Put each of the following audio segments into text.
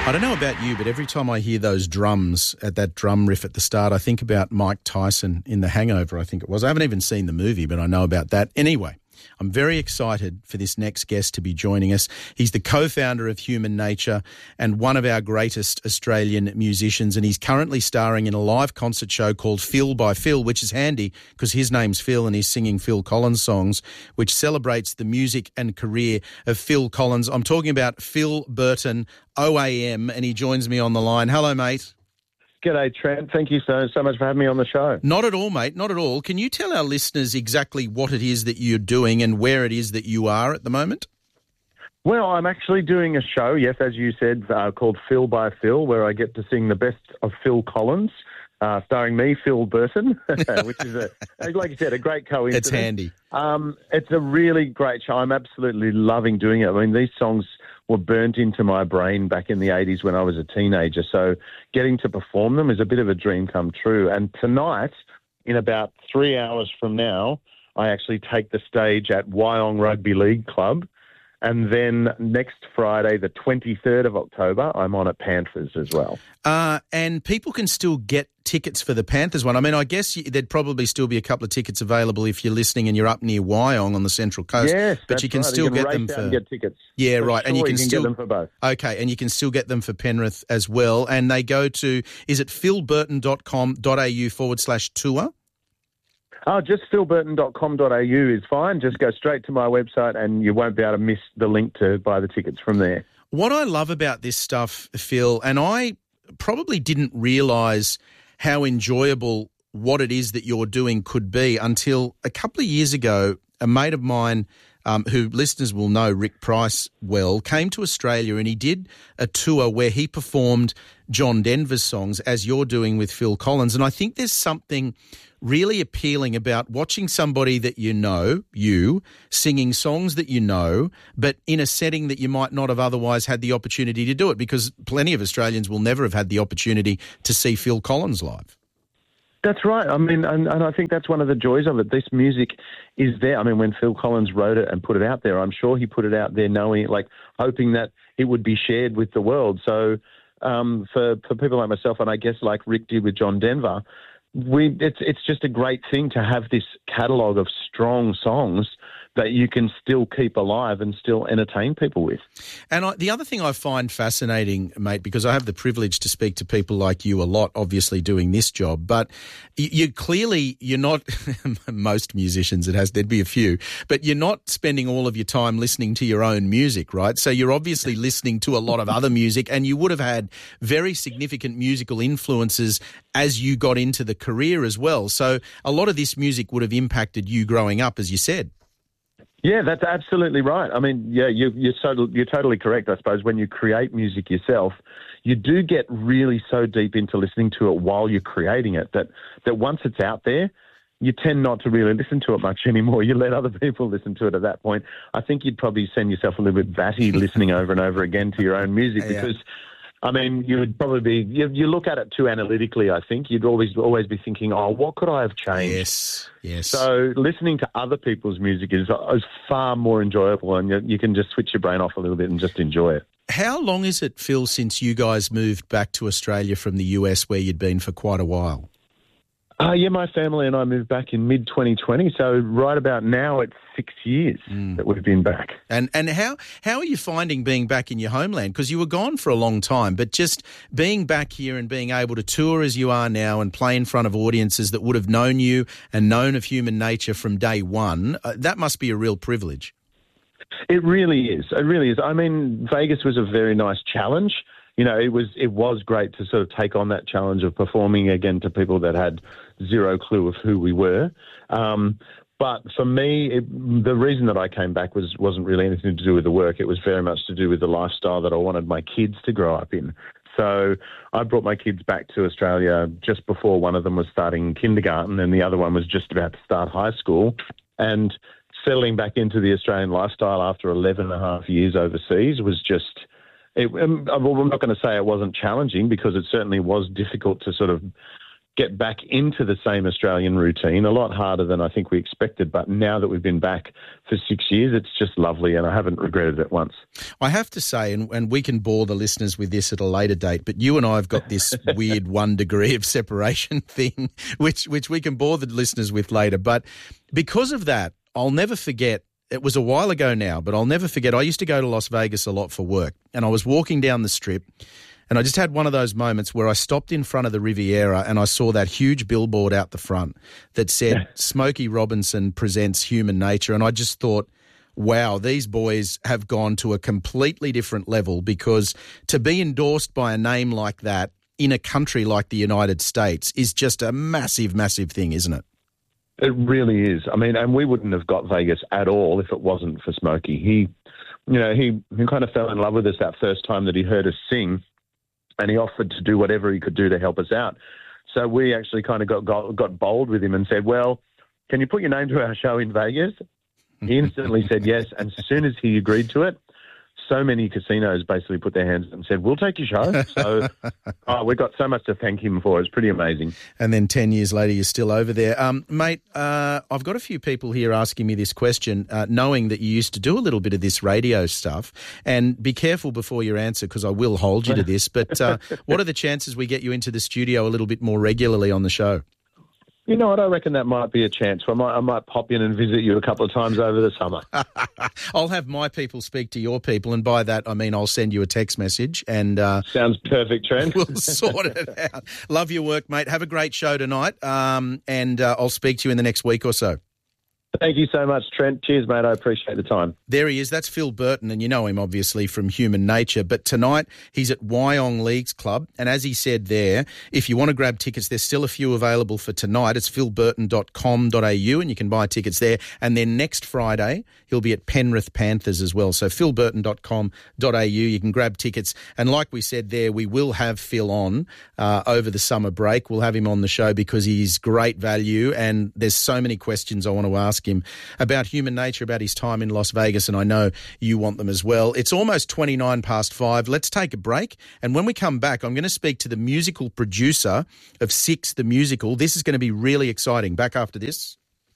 I don't know about you, but every time I hear those drums at that drum riff at the start, I think about Mike Tyson in The Hangover, I think it was. I haven't even seen the movie, but I know about that. Anyway, I'm very excited for this next guest to be joining us. He's the co-founder of Human Nature and one of our greatest Australian musicians, and he's currently starring in a live concert show called Phil by Phil, which is handy because his name's Phil and he's singing Phil Collins songs, which celebrates the music and career of Phil Collins. I'm talking about Phil Burton, OAM, and he joins me on the line. Hello, mate. G'day, Trent. Thank you so much for having me on the show. Not at all, mate. Not at all. Can you tell our listeners exactly what it is that you're doing and where it is that you are at the moment? Well, I'm actually doing a show, yes, as you said, called Phil by Phil, where I get to sing the best of Phil Collins, starring me, Phil Burton, which is, like you said, a great coincidence. It's handy. It's a really great show. I'm absolutely loving doing it. I mean, these songs were burnt into my brain back in the 80s when I was a teenager. So getting to perform them is a bit of a dream come true. And tonight, in about 3 hours from now, I actually take the stage at Wyong Rugby League Club. And then next Friday, the 23rd of October, I'm on at Panthers as well. And people can still get tickets for the Panthers one. I mean, I guess there'd probably still be a couple of tickets available if you're listening and you're up near Wyong on the Central Coast. Yes, but you can right. still you can get them for and get tickets. Yeah, right. Sure, and you can still get them for both. Okay, and you can still get them for Penrith as well. And they go to, is it philburton.com.au/tour? Oh, just philburton.com.au is fine. Just go straight to my website and you won't be able to miss the link to buy the tickets from there. What I love about this stuff, Phil, and I probably didn't realise how enjoyable what it is that you're doing could be until a couple of years ago, a mate of mine who listeners will know, Rick Price, well, came to Australia and he did a tour where he performed John Denver's songs as you're doing with Phil Collins. And I think there's something really appealing about watching somebody that you know, singing songs that you know, but in a setting that you might not have otherwise had the opportunity to do it, because plenty of Australians will never have had the opportunity to see Phil Collins live. That's right. I mean, and I think that's one of the joys of it. This music is there. I mean, when Phil Collins wrote it and put it out there, I'm sure he put it out there knowing, like, hoping that it would be shared with the world. So for people like myself, and I guess like Rick did with John Denver, it's just a great thing to have this catalogue of strong songs that you can still keep alive and still entertain people with. And the other thing I find fascinating, mate, because I have the privilege to speak to people like you a lot, obviously doing this job, but you're not, most musicians, there'd be a few, but you're not spending all of your time listening to your own music, right? So you're obviously listening to a lot of other music, and you would have had very significant musical influences as you got into the career as well. So a lot of this music would have impacted you growing up, as you said. Yeah, that's absolutely right. I mean, yeah, you're totally correct. I suppose when you create music yourself, you do get really so deep into listening to it while you're creating it that once it's out there, you tend not to really listen to it much anymore. You let other people listen to it at that point. I think you'd probably send yourself a little bit batty listening over and over again to your own music because, I mean, you would probably be, you look at it too analytically, I think. You'd always be thinking, oh, what could I have changed? Yes. So listening to other people's music is far more enjoyable, and you can just switch your brain off a little bit and just enjoy it. How long is it, Phil, since you guys moved back to Australia from the US where you'd been for quite a while? Yeah, my family and I moved back in mid-2020, so right about now it's 6 years that we've been back. And how are you finding being back in your homeland? Because you were gone for a long time, but just being back here and being able to tour as you are now and play in front of audiences that would have known you and known of Human Nature from day one, that must be a real privilege. It really is. It really is. I mean, Vegas was a very nice challenge. You know, it was great to sort of take on that challenge of performing again to people that had zero clue of who we were. But for me, the reason that I came back wasn't really anything to do with the work. It was very much to do with the lifestyle that I wanted my kids to grow up in. So I brought my kids back to Australia just before one of them was starting kindergarten and the other one was just about to start high school. And settling back into the Australian lifestyle after 11 and a half years overseas was just... I'm not going to say it wasn't challenging because it certainly was difficult to sort of get back into the same Australian routine. A lot harder than I think we expected, but now that we've been back for 6 years, it's just lovely, and I haven't regretted it once. I have to say, and we can bore the listeners with this at a later date, but you and I have got this weird 1 degree of separation thing, which we can bore the listeners with later. But because of that, I'll never forget. It was a while ago now, but I'll never forget. I used to go to Las Vegas a lot for work, and I was walking down the Strip, and I just had one of those moments where I stopped in front of the Riviera and I saw that huge billboard out the front that said Smokey Robinson presents Human Nature. And I just thought, wow, these boys have gone to a completely different level, because to be endorsed by a name like that in a country like the United States is just a massive, massive thing, isn't it? It really is. I mean, and we wouldn't have got Vegas at all if it wasn't for Smokey. He kind of fell in love with us that first time that he heard us sing, and he offered to do whatever he could do to help us out. So we actually kind of got bold with him and said, well, can you put your name to our show in Vegas? He instantly said yes. And as soon as he agreed to it, so many casinos basically put their hands up and said, we'll take your show. So we've got so much to thank him for. It's pretty amazing. And then 10 years later, you're still over there. Mate, I've got a few people here asking me this question, knowing that you used to do a little bit of this radio stuff. And be careful before you answer, because I will hold you to this. But what are the chances we get you into the studio a little bit more regularly on the show? You know what? I reckon that might be a chance. I might pop in and visit you a couple of times over the summer. I'll have my people speak to your people, and by that I mean I'll send you a text message. And sounds perfect, Trent. We'll sort it out. Love your work, mate. Have a great show tonight, and I'll speak to you in the next week or so. Thank you so much, Trent. Cheers, mate. I appreciate the time. There he is. That's Phil Burton, and you know him, obviously, from Human Nature. But tonight, he's at Wyong Leagues Club. And as he said there, if you want to grab tickets, there's still a few available for tonight. It's philburton.com.au, and you can buy tickets there. And then next Friday, he'll be at Penrith Panthers as well. So philburton.com.au, you can grab tickets. And like we said there, we will have Phil on over the summer break. We'll have him on the show because he's great value, and there's so many questions I want to ask him about Human Nature, about his time in Las Vegas, and I know you want them as well. It's almost 5:29. Let's take a break, and when we come back, I'm going to speak to the musical producer of Six, the musical. This is going to be really exciting. Back after this.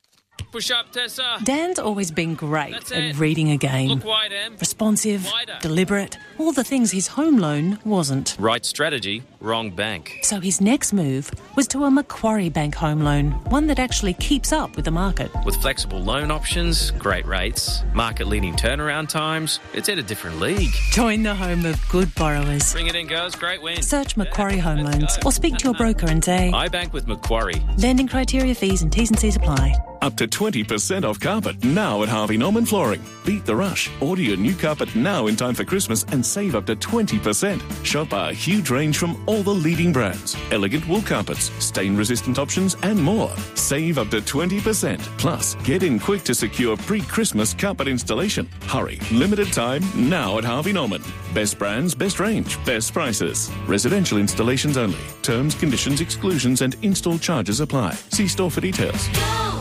Push up, Tessa. Dan's always been great at reading a game. Look wide, Em. Responsive, Wider. deliberate, all the things his home loan wasn't. Right strategy, wrong bank. So his next move was to a Macquarie Bank home loan, one that actually keeps up with the market. With flexible loan options, great rates, market-leading turnaround times, it's at a different league. Join the home of good borrowers. Bring it in, girls. Great win. Search Macquarie Home Loans or speak to your broker and say, I bank with Macquarie. lending criteria, fees and T's and C's apply. Up to 20% off carpet now at Harvey Norman Flooring. Beat the rush. Order your new carpet now in time for Christmas and save up to 20%. Shop our huge range from all the leading brands. Elegant wool carpets, stain-resistant options and more. Save up to 20%. Plus, get in quick to secure pre-Christmas carpet installation. Hurry. Limited time now at Harvey Norman. Best brands, best range, best prices. Residential installations only. Terms, conditions, exclusions and install charges apply. See store for details.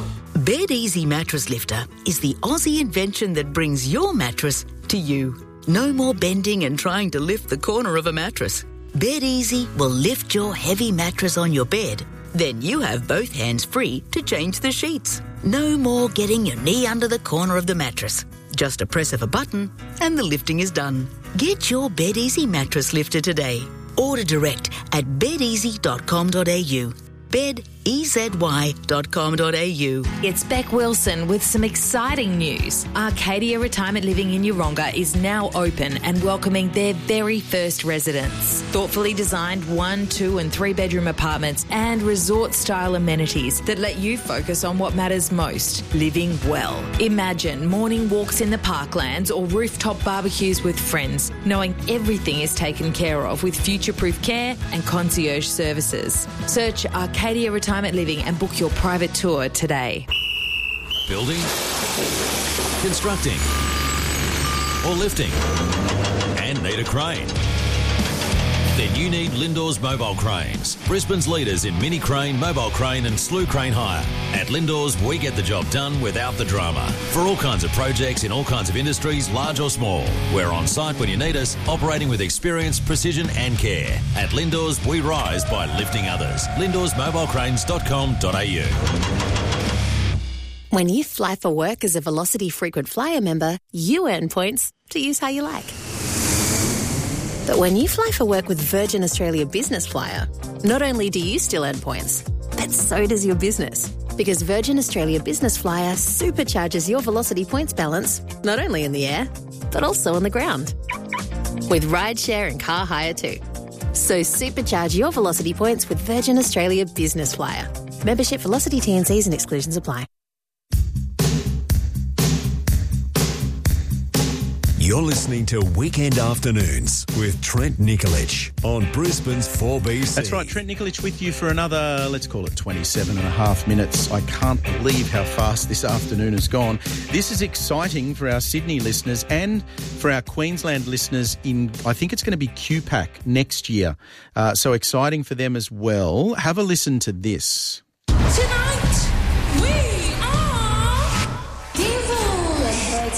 Bed Easy Mattress Lifter is the Aussie invention that brings your mattress to you. No more bending and trying to lift the corner of a mattress. Bed Easy will lift your heavy mattress on your bed. Then you have both hands free to change the sheets. No more getting your knee under the corner of the mattress. Just a press of a button and the lifting is done. Get your Bed Easy Mattress Lifter today. Order direct at bedeasy.com.au. bedezy.com.au. It's Beck Wilson with some exciting news. Arcadia Retirement Living in Yeronga is now open and welcoming their very first residents. Thoughtfully designed 1, 2 and 3 bedroom apartments and resort-style amenities that let you focus on what matters most, living well. Imagine morning walks in the parklands or rooftop barbecues with friends, knowing everything is taken care of with future-proof care and concierge services. Search Arcadia Retirement Living and book your private tour today. Building, constructing, or lifting, and need a crane. Then you need Lindor's Mobile Cranes, Brisbane's leaders in mini crane, mobile crane and slew crane hire. At Lindor's, we get the job done without the drama. For all kinds of projects in all kinds of industries, large or small. We're on site when you need us, operating with experience, precision and care. At Lindor's, we rise by lifting others. Lindor'sMobileCranes.com.au. When you fly for work as a Velocity Frequent Flyer member, you earn points to use how you like. But when you fly for work with Virgin Australia Business Flyer, not only do you still earn points, but so does your business. Because Virgin Australia Business Flyer supercharges your Velocity points balance, not only in the air, but also on the ground. With rideshare and car hire too. So supercharge your Velocity points with Virgin Australia Business Flyer. Membership, Velocity, T&Cs and exclusions apply. You're listening to Weekend Afternoons with Trent Nikolic on Brisbane's 4BC. That's right, Trent Nikolic with you for another, let's call it 27 and a half minutes. I can't believe how fast this afternoon has gone. This is exciting for our Sydney listeners and for our Queensland listeners in, I think it's going to be QPAC next year. So exciting for them as well. Have a listen to this. Tonight.